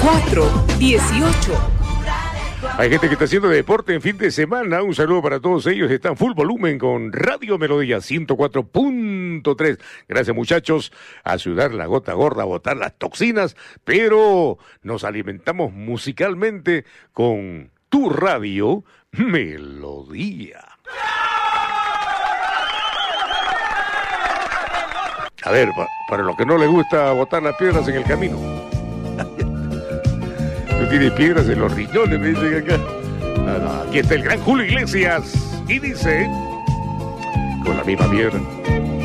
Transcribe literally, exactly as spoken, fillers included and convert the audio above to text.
cuatro dieciocho. Hay gente que está haciendo deporte en fin de semana. Un saludo para todos ellos. Están full volumen con Radio Melodía ciento cuatro punto tres. Gracias, muchachos. A sudar la gota gorda, a botar las toxinas, pero nos alimentamos musicalmente con tu Radio Melodía. A ver, pa- para los que no les gusta botar las piedras en el camino. Tú tienes piedras en los riñones, me dicen acá. Ah, no, aquí está el gran Julio Iglesias. Y dice, con la misma piedra.